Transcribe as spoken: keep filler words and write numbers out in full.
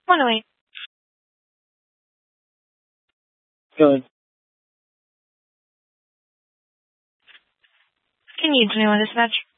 one oh eight. Good. Can you use me on dispatch?